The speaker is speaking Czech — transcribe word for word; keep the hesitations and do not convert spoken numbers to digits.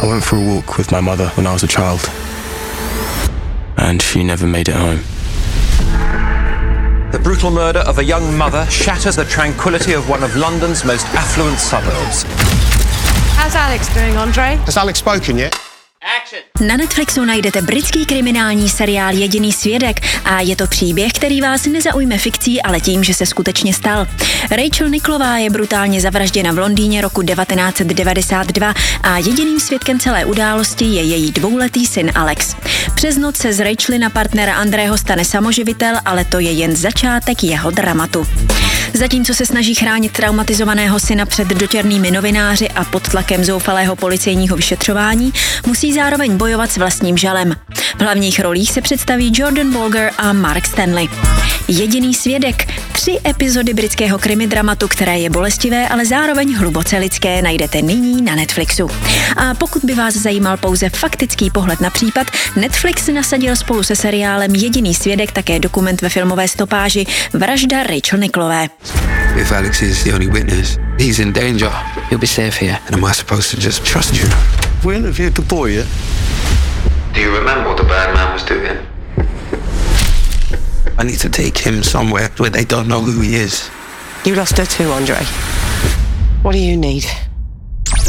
I went for a walk with my mother when I was a child, and she never made it home. The brutal murder of a young mother shatters the tranquility of one of London's most affluent suburbs. How's Alex doing, Andre? Has Alex spoken yet? Na Netflixu najdete britský kriminální seriál Jediný svědek a je to příběh, který vás nezaujme fikcí, ale tím, že se skutečně stal. Rachel Nicholová je brutálně zavražděna v Londýně roku devatenáct set devadesát dva a jediným svědkem celé události je její dvouletý syn Alex. Přes noc se z Rachelina partnera Andrého stane samoživitel, ale to je jen začátek jeho dramatu. Zatímco se snaží chránit traumatizovaného syna před dotěrnými novináři a pod tlakem zoufalého policejního vyšetřování, musí zároveň bojovat s vlastním žalem. V hlavních rolích se představí Jordan Bolger a Mark Stanley. Jediný svědek. Tři epizody britského krimidramatu, které je bolestivé, ale zároveň hluboce lidské, najdete nyní na Netflixu. A pokud by vás zajímal pouze faktický pohled na případ, Netflix nasadil spolu se seriálem Jediný svědek také dokument ve filmové stopáži Vražda Rachel Nicholové. If Alex is the only witness, he's in danger. He'll be safe here. And am I supposed to just trust you? We interviewed the boy, yeah? Do you remember what the bad man was doing? I need to take him somewhere where they don't know who he is. You lost her too, Andre. What do you need?